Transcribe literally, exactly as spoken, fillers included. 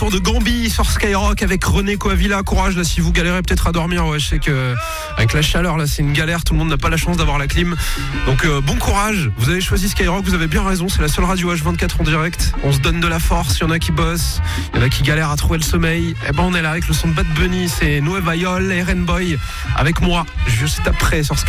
l'instant de Gambi sur Skyrock avec René Coavilla. Courage là si vous galérez peut-être à dormir. Ouais, je sais que avec la chaleur là c'est une galère. Tout le monde n'a pas la chance d'avoir la clim. Donc euh, bon courage. Vous avez choisi Skyrock, vous avez bien raison. C'est la seule radio H vingt-quatre en direct. On se donne de la force. Il y en a qui bossent, il y en a qui galèrent à trouver le sommeil. Et ben on est là avec le son de Bad Bunny. C'est Nueva York, Eren Boy avec moi juste après sur Skyrock.